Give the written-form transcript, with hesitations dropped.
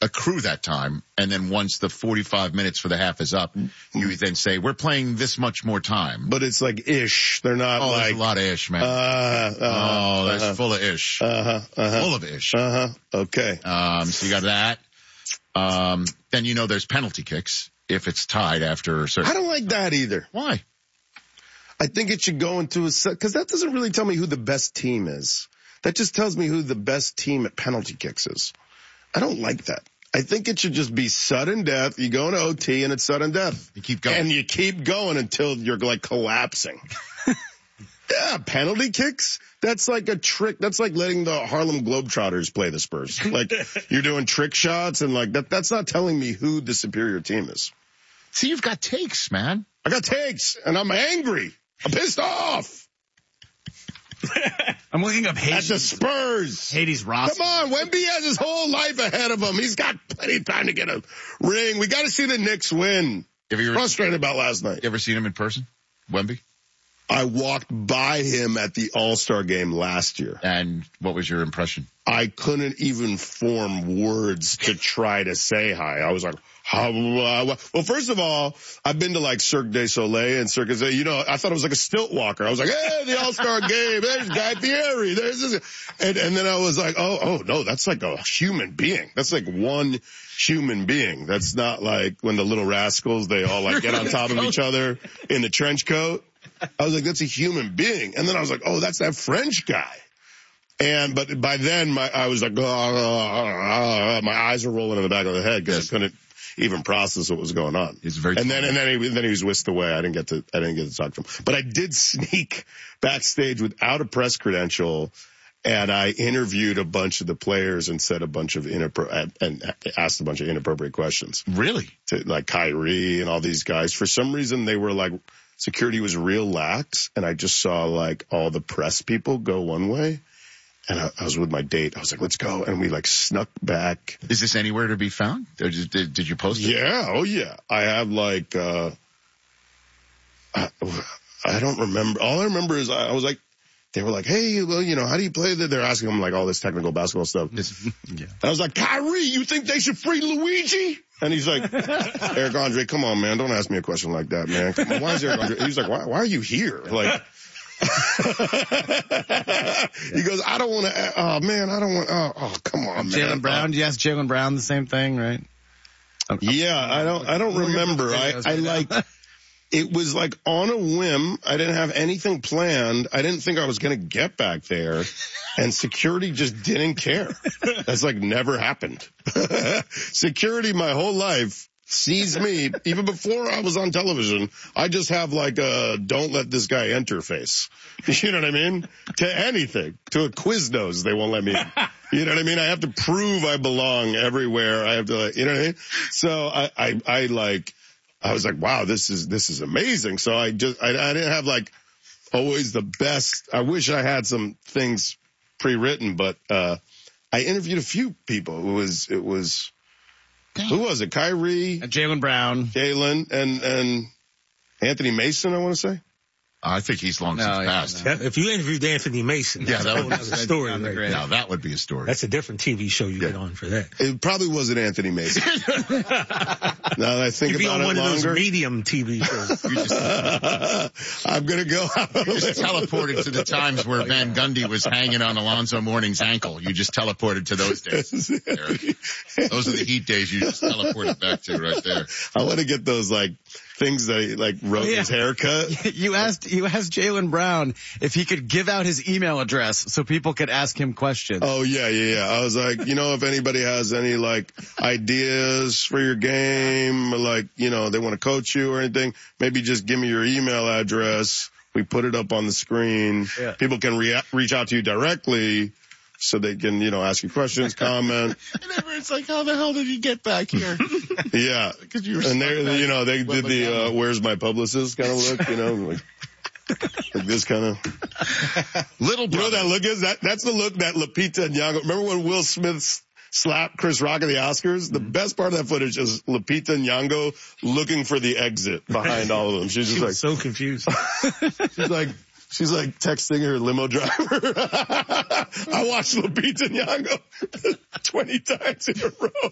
accrue that time, and then once the 45 minutes for the half is up, you then say, we're playing this much more time. But it's like ish. They're not like... there's a lot of ish, man. That's full of ish. Full of ish. Okay. So you got that. Then there's penalty kicks if it's tied after a certain... I don't like that either. Why? I think it should go into because that doesn't really tell me who the best team is. That just tells me who the best team at penalty kicks is. I don't like that. I think it should just be sudden death. You go into OT and it's sudden death. You keep going. And you keep going until you're like collapsing. Yeah, penalty kicks? That's like a trick. That's like letting the Harlem Globetrotters play the Spurs. Like you're doing trick shots and like that's not telling me who the superior team is. See, you've got takes, man. I got takes and I'm angry. I'm pissed off. I'm looking up Hades. At the Spurs. Hades roster. Come on, Wemby has his whole life ahead of him. He's got plenty of time to get a ring. We got to see the Knicks win. Frustrated about last night. You ever seen him in person, Wemby? I walked by him at the All-Star game last year. And what was your impression? I couldn't even form words to try to say hi. I was like, well, first of all, I've been to like Cirque du Soleil and Cirque du Soleil. I thought it was like a stilt walker. I was like, hey, the All-Star game. There's Guy Fieri. There's this. And then I was like, oh, no, that's like a human being. That's like one human being. That's not like when the Little Rascals, they all like get on top of each other in the trench coat. I was like, that's a human being. And then I was like, oh, that's that French guy. But by then I was like, my eyes are rolling in the back of the head because I couldn't even process what was going on. And then he was whisked away. I didn't get to talk to him. But I did sneak backstage without a press credential, and I interviewed a bunch of the players and said and asked a bunch of inappropriate questions. Really? To like Kyrie and all these guys. For some reason they were like, security was real lax, and I just saw like all the press people go one way. And I was with my date. I was like, let's go. And we like snuck back. Is this anywhere to be found? Or did you post it? Yeah. Oh yeah. I have like, I don't remember. All I remember is I was like, they were like, hey, well, how do you play that? They're asking him like all this technical basketball stuff. Yeah. And I was like, Kyrie, you think they should free Luigi? And he's like, Eric Andre, come on, man. Don't ask me a question like that, man. Come on. Why is Eric Andre? He's like, why are you here? Like, he goes, I don't want to, oh man, I don't want, oh, come on, man. Jaylen Brown, did you ask Jaylen Brown the same thing, right? Yeah, I don't remember. It was like on a whim. I didn't have anything planned. I didn't think I was going to get back there, and security just didn't care. That's like never happened. Security my whole life sees me, even before I was on television. I just have like a don't let this guy enter face. You know what I mean? To anything. To a Quiznos, they won't let me in. You know what I mean? I have to prove I belong everywhere. I have to, you know what I mean? So I was like, wow, this is amazing. So I didn't have like always the best. I wish I had some things pre-written, but I interviewed a few people. Who was it? Kyrie, Jaylen Brown, and Anthony Mason, I want to say. I think he's long since passed. No. If you interviewed Anthony Mason, that would be a story. Right? Now that would be a story. That's a different TV show you get on for that. It probably wasn't Anthony Mason. Now that I think about it one longer. Of those medium TV shows. I'm gonna go. You just teleported to the times where Van Gundy was hanging on Alonzo Mourning's ankle. You just teleported to those days, Eric. Those are the Heat days you just teleported back to right there. I want to get those like things that he like wrote his haircut. You asked Jaylen Brown if he could give out his email address so people could ask him questions. Oh yeah. I was like, if anybody has any like ideas for your game, or like, they want to coach you or anything, maybe just give me your email address. We put it up on the screen. Yeah. People can reach out to you directly. So they can, ask you questions, comment. It's like, how the hell did you get back here? Yeah. Because you were and they did the, where's my publicist kind of look, like this kind of. Little brother. You know what that look is? That's the look that Lupita Nyong'o, remember when Will Smith slapped Chris Rock at the Oscars? The best part of that footage is Lupita Nyong'o looking for the exit behind all of them. She's just she was so confused. She's like texting her limo driver. I watched Lupita Nyong'o 20 times in a row.